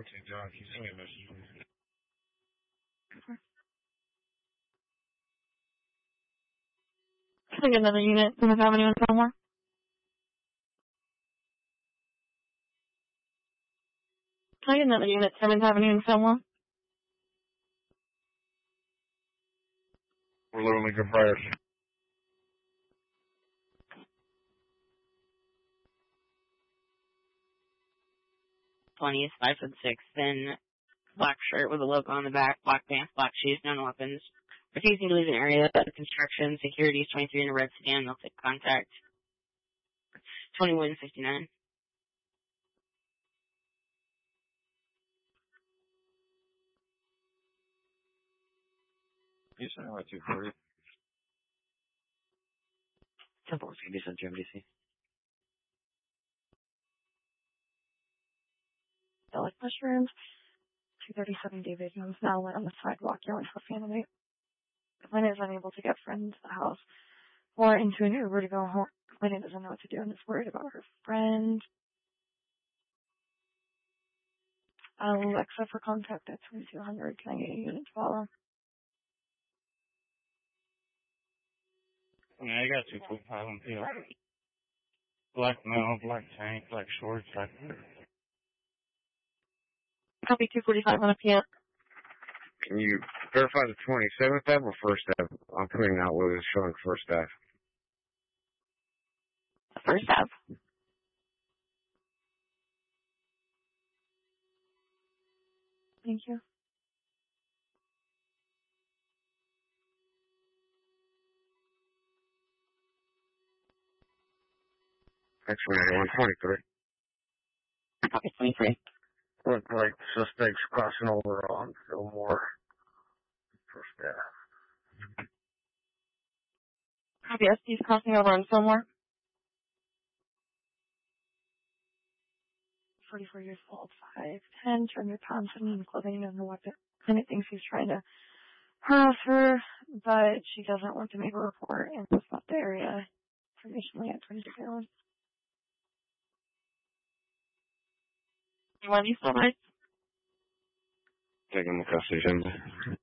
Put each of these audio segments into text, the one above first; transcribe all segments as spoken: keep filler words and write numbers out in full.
Okay, John, can you send me a message, please? Can I get another unit? Plymouth Avenue in Fillmore? Can I get another unit? Plymouth Avenue in Fillmore? We're literally good priors. twentieth, five foot six, thin, black shirt with a logo on the back, black pants, black shoes, no weapons. Refusing to leave an area of construction, securities, twenty-three in a red sedan, they'll take contact. twenty-one fifty-nine. You said I went two forty. Temple C B S G M D C. Like mushrooms. two thirty-seven David Jones now went on the sidewalk yelling for family. Lynn is unable to get friends to the house or into an Uber to go home. Lynn doesn't know what to do and is worried about her friend. Alexa for contact at twenty-two hundred. Can I get a unit to follow? Yeah, I got two forty-five on P O. Black male, black tank, black shorts, black hair. Copy two forty-five on a P M. Can you verify the twenty-seventh Ave or first Ave? I'm putting out what is showing first Ave. First Ave. Thank you. Next one, one twenty-three. Copy twenty-three. Look like suspects crossing over on Fillmore. First Ave. Copy S D's crossing over on Fillmore. forty-four years old, five ten, two hundred pounds, and clothing and no weapon. And it thinks he's trying to harass her, but she doesn't want to make a report and it's not the area. Information at twenty-six hours. You want these still right? Taking the custody.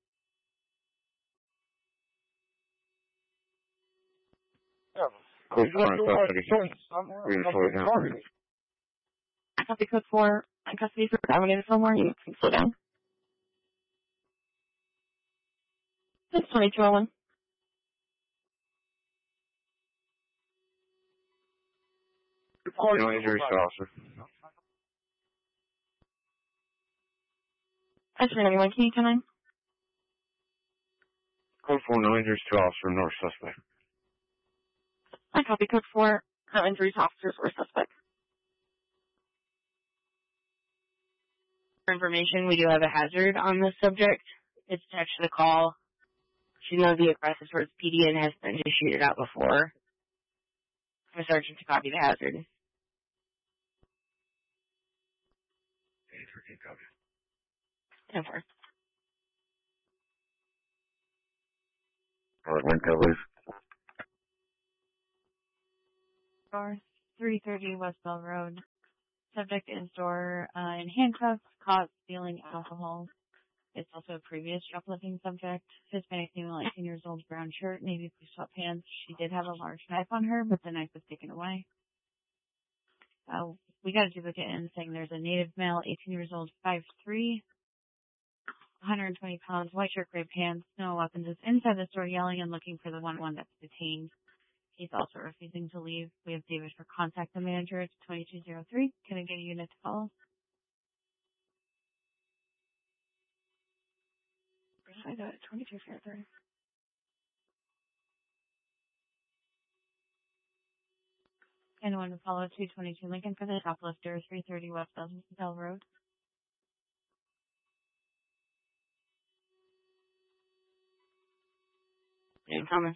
Cool, custody. We're going to slow it down. Copy code four, in custody for Avenue Fillmore. You can slow down. It's twenty-two oh one. No injuries to officer. S three ninety-one, can you come in? Code four, no injuries to officer, nor suspect. I copy code four, no injuries to officers or suspect. For information, we do have a hazard on this subject. It's attached to the call. She knows the aggressive towards P D and has been to shoot it out before. I'm a sergeant to copy the hazard. ten four. Alright, wind covers. Bar three thirty West Bell Road. Subject in store uh, in handcuffs, caught stealing alcohol. It's also a previous shoplifting subject. Hispanic female, eighteen years old, brown shirt, navy blue sweatpants. She did have a large knife on her, but the knife was taken away. Uh, we got a duplicate in saying there's a native male, eighteen years old, five three, one hundred twenty pounds, white shirt, gray pants, no weapons, is inside the store yelling and looking for the one one that's detained. He's also refusing to leave. We have David for contact the manager. It's twenty-two oh three. Can I get a unit to follow? I got it, twenty-two oh three. Anyone to follow two twenty-two Lincoln for the shoplifter, three thirty West Bell Road. Yeah, Thomas.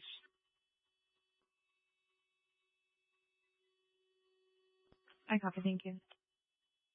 I copy, thank you.